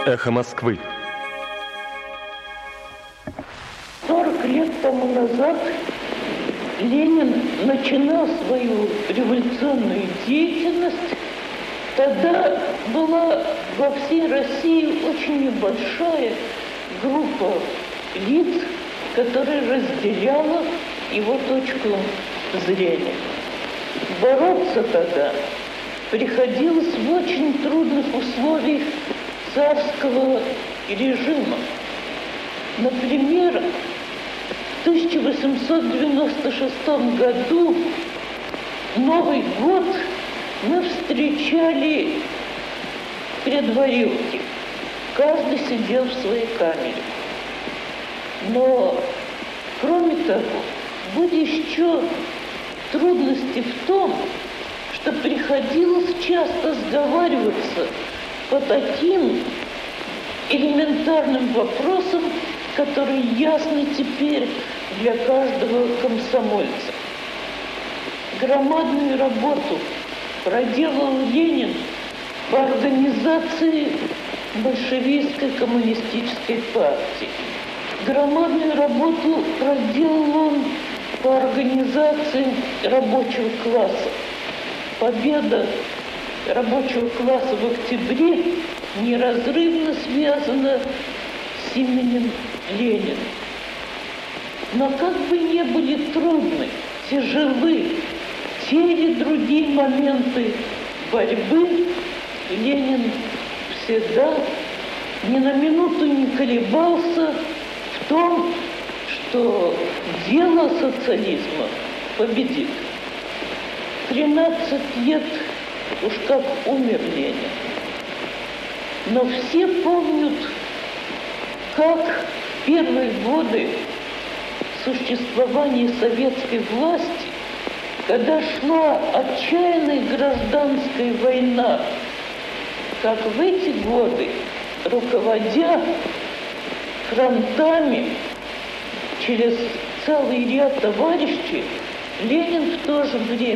«Эхо Москвы». 40 лет тому назад Ленин начинал свою революционную деятельность. Тогда была во всей России очень небольшая группа лиц, которая разделяла его точку зрения. Бороться тогда приходилось в очень трудных условиях царского режима. Например, в 1896 году Новый год мы встречали в предварилке. Каждый сидел в своей камере. Но, кроме того, были еще трудности в том, что приходилось часто сговариваться по таким элементарным вопросам, которые ясны теперь для каждого комсомольца. Громадную работу проделал Ленин по организации большевистской коммунистической партии. Громадную работу проделал он по организации рабочего класса. Победа рабочего класса в октябре неразрывно связана с именем Ленина. Но как бы ни были трудны, тяжелы те или другие моменты борьбы, Ленин всегда ни на минуту не колебался в том, что дело социализма победит. 13 лет уж как умер Ленин. Но все помнят, как в первые годы существования советской власти, когда шла отчаянная гражданская война, как в эти годы, руководя фронтами через целый ряд товарищей, Ленин в то же время